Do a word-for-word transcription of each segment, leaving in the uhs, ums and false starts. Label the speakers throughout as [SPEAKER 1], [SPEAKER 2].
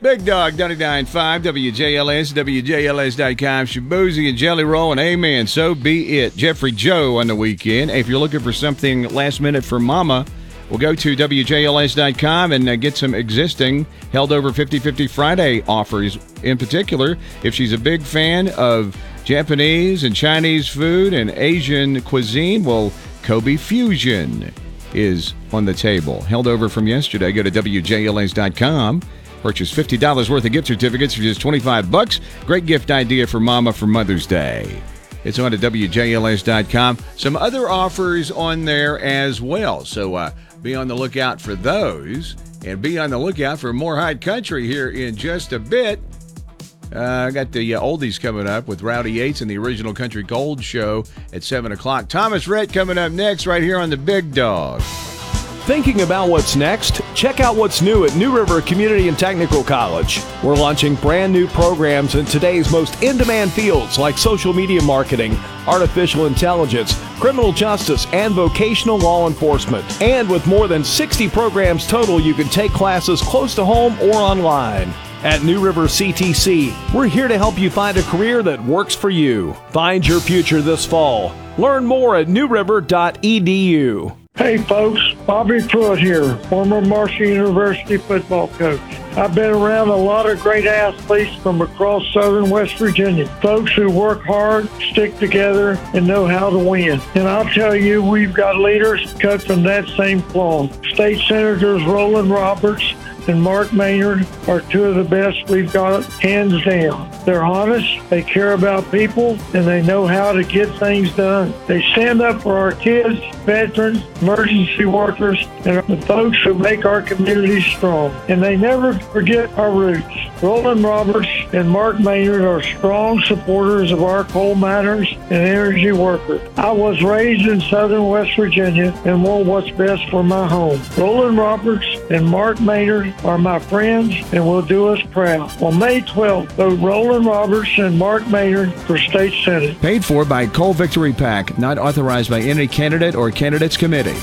[SPEAKER 1] Big Dog ninety-nine point five, W J L S, W J L S dot com, Shaboozey and Jelly Roll, and amen, so be it. Jeffrey Joe on the weekend. If you're looking for something last minute for mama, we'll go to W J L S dot com and uh, get some existing Held Over fifty fifty Friday offers. In particular, if she's a big fan of Japanese and Chinese food and Asian cuisine, well, Kobe Fusion is on the table. Held over from yesterday. Go to W J L S dot com. Purchase fifty dollars worth of gift certificates for just twenty-five bucks. Great gift idea for mama for Mother's Day. It's on to W J L S dot com. Some other offers on there as well. So uh, be on the lookout for those. And be on the lookout for more Hot Country here in just a bit. Uh, I got the uh, oldies coming up with Rowdy Yates and the Original Country Gold Show at seven o'clock. Thomas Rhett coming up next right here on the Big Dog.
[SPEAKER 2] Thinking about what's next? Check out what's new at New River Community and Technical College. We're launching brand new programs in today's most in-demand fields like social media marketing, artificial intelligence, criminal justice, and vocational law enforcement. And with more than sixty programs total, you can take classes close to home or online. At New River C T C, we're here to help you find a career that works for you. Find your future this fall. Learn more at new river dot e d u.
[SPEAKER 3] Hey folks, Bobby Pruitt here, former Marshall University football coach. I've been around a lot of great athletes from across southern West Virginia, folks who work hard, stick together, and know how to win. And I'll tell you, we've got leaders cut from that same cloth. State Senators Roland Roberts and Mark Maynard are two of the best we've got, hands down. They're honest, they care about people, and they know how to get things done. They stand up for our kids, veterans, emergency workers, and the folks who make our communities strong. And they never forget our roots. Roland Roberts and Mark Maynard are strong supporters of our coal miners and energy workers. I was raised in southern West Virginia and want what's best for my home. Roland Roberts and Mark Maynard are my friends and will do us proud. On May twelfth, vote Roland Roberts and Mark Maynard for State Senate.
[SPEAKER 1] Paid for by Coal Victory PAC, not authorized by any candidate or candidates committee.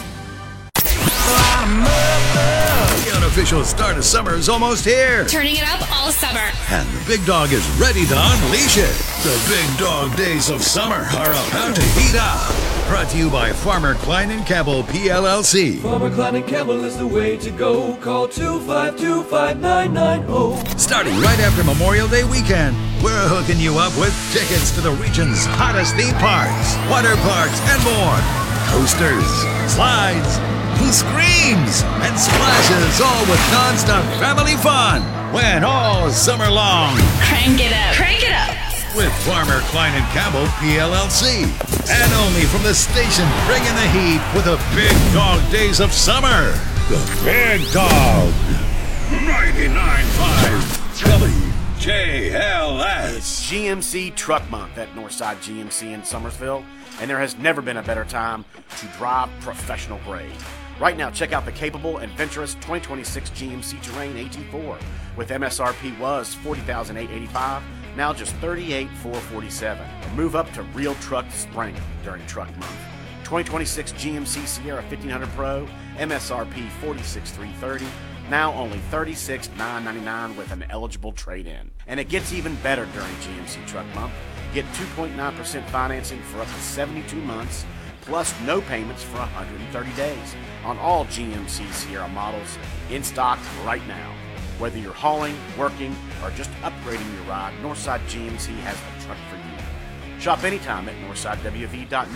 [SPEAKER 4] The unofficial start of summer is almost here.
[SPEAKER 5] Turning it up all summer.
[SPEAKER 4] And the Big Dog is ready to unleash it. The Big Dog days of summer are about to heat up. Brought to you by Farmer Klein and Campbell, P L L C.
[SPEAKER 6] Farmer Klein and Campbell is the way to go. Call two five two, five nine nine zero.
[SPEAKER 4] Starting right after Memorial Day weekend, we're hooking you up with tickets to the region's hottest theme parks, water parks, and more. Coasters, slides, screams, and splashes, all with non-stop family fun. When all summer long.
[SPEAKER 5] Crank it up. Crank it up.
[SPEAKER 4] With Farmer Klein and Campbell, P L L C. And only from the station bringing the heat with the Big Dog days of summer. The Big Dog. ninety-nine point five W J L S.
[SPEAKER 7] It's G M C Truck Month at Northside G M C in Summersville, and there has never been a better time to drive professional grade. Right now, check out the capable, adventurous twenty twenty-six G M C Terrain A T four. With M S R P was forty thousand eight hundred eighty-five dollars, now just thirty-eight thousand four hundred forty-seven dollars. Move up to real truck strength during Truck Month. twenty twenty-six G M C Sierra fifteen hundred Pro, M S R P forty-six thousand three hundred thirty dollars, now only thirty-six thousand nine hundred ninety-nine dollars with an eligible trade-in. And it gets even better during G M C Truck Month. Get two point nine percent financing for up to seventy-two months, plus no payments for one hundred thirty days on all G M C Sierra models in stock right now. Whether you're hauling, working, or just upgrading your ride, Northside G M C has a truck for you. Shop anytime at northside w v dot net.